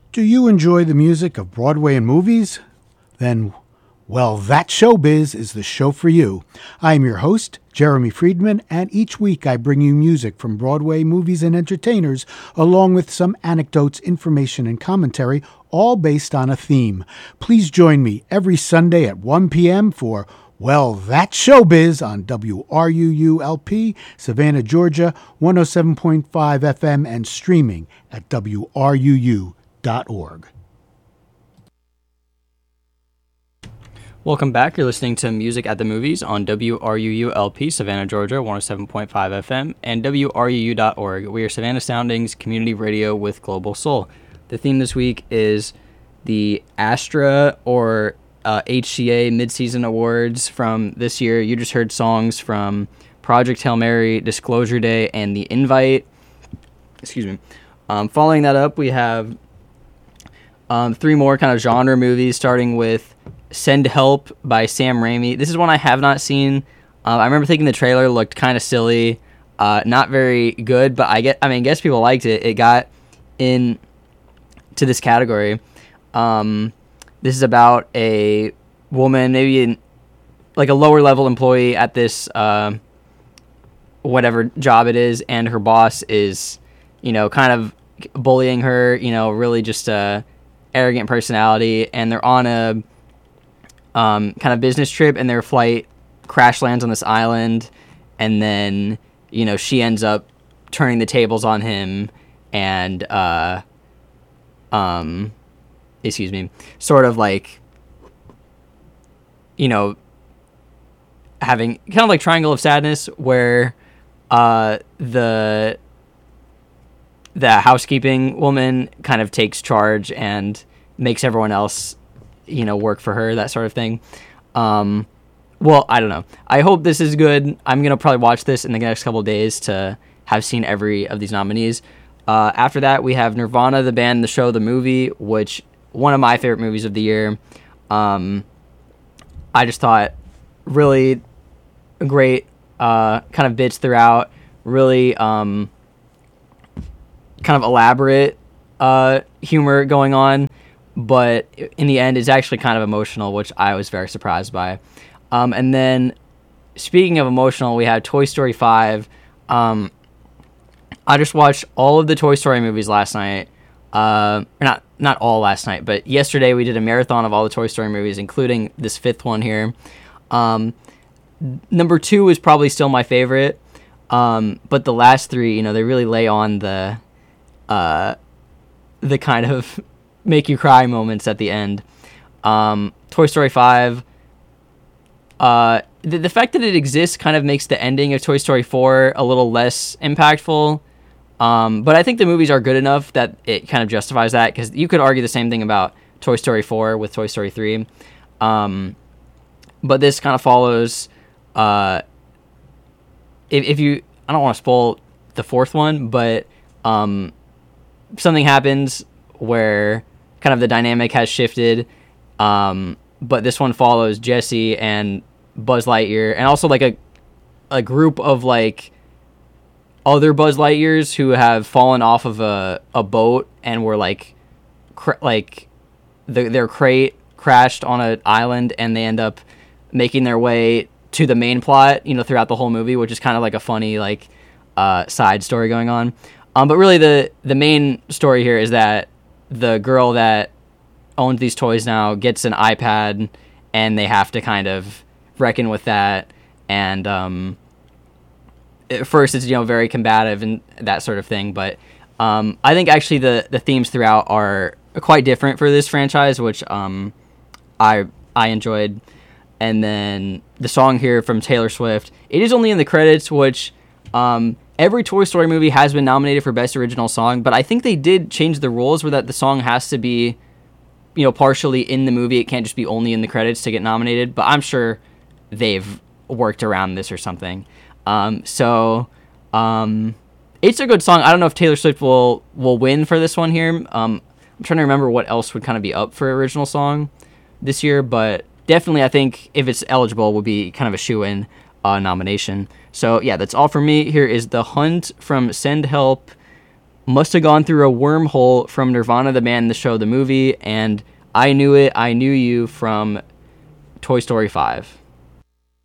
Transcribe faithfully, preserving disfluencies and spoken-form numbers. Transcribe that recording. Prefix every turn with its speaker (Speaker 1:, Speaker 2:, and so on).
Speaker 1: Do you enjoy the music of Broadway and movies? Then, well, That Showbiz is the show for you. I am your host, Jeremy Friedman, and each week I bring you music from Broadway, movies, and entertainers, along with some anecdotes, information, and commentary, all based on a theme. Please join me every Sunday at one p.m. for Well, That Showbiz on W R U U L P, Savannah, Georgia, one oh seven point five F M, and streaming at W R U U dot org.
Speaker 2: Welcome back. You're listening to Music at the Movies on W R U U L P, Savannah, Georgia, one oh seven point five F M, and W R U U dot org. We are Savannah Soundings Community Radio with Global Soul. The theme this week is the Astra or uh, H C A Mid-Season Awards from this year. You just heard songs from Project Hail Mary, Disclosure Day, and The Invite. Excuse me. Um, following that up, we have um, three more kind of genre movies, starting with Send Help by Sam Raimi. This is one I have not seen. Uh, I remember thinking the trailer looked kind of silly, uh, not very good, but I get. I mean, guess people liked it. It got in to this category. Um, this is about a woman, maybe in, like a lower level employee at this uh, whatever job it is, and her boss is, you know, kind of bullying her. You know, really just a arrogant personality, and they're on a Um, kind of business trip, and their flight crash lands on this island, and then, you know, she ends up turning the tables on him and, uh, um, excuse me, sort of like, you know, having kind of like Triangle of Sadness, where, uh, the, the housekeeping woman kind of takes charge and makes everyone else, you know, work for her, that sort of thing. Um, well, I don't know. I hope this is good. I'm going to probably watch this in the next couple of days to have seen every of these nominees. Uh, after that, we have Nirvana, the band, the show, the movie, which one of my favorite movies of the year. Um, I just thought really great uh, kind of bits throughout, really um, kind of elaborate uh, humor going on. But in the end, it's actually kind of emotional, which I was very surprised by. Um, and then, speaking of emotional, we have Toy Story five. Um, I just watched all of the Toy Story movies last night. Uh, not not all last night, but yesterday we did a marathon of all the Toy Story movies, including this fifth one here. Um, number two is probably still my favorite. Um, but the last three, you know, they really lay on the uh, the kind of make you cry moments at the end. Um, Toy Story five, uh, the, the fact that it exists kind of makes the ending of Toy Story four a little less impactful. Um, but I think the movies are good enough that it kind of justifies that, because you could argue the same thing about Toy Story four with Toy Story three. Um, but this kind of follows, uh, if, if you, I don't want to spoil the fourth one, but um, something happens where kind of the dynamic has shifted, um, but this one follows Jessie and Buzz Lightyear, and also like a a group of like other Buzz Lightyears who have fallen off of a, a boat and were like cr- like the, their crate crashed on an island, and they end up making their way to the main plot, you know, throughout the whole movie, which is kind of like a funny like uh, side story going on. Um, but really the the main story here is that the girl that owns these toys now gets an iPad, and they have to kind of reckon with that. And um, at first it's, you know, very combative and that sort of thing. But um, I think actually the, the themes throughout are quite different for this franchise, which um, I I enjoyed. And then the song here from Taylor Swift, it is only in the credits, which um, every Toy Story movie has been nominated for Best Original Song, but I think they did change the rules where that the song has to be, you know, partially in the movie. It can't just be only in the credits to get nominated, but I'm sure they've worked around this or something. Um, so um, it's a good song. I don't know if Taylor Swift will, will win for this one here. Um, I'm trying to remember what else would kind of be up for original song this year, but definitely I think if it's eligible, would be kind of a shoo-in uh, nomination. So yeah, that's all for me. Here is The Hunt from Send Help must have gone through a wormhole from Nirvana, the band, the show, the movie, and I Knew It, I Knew You from Toy Story five.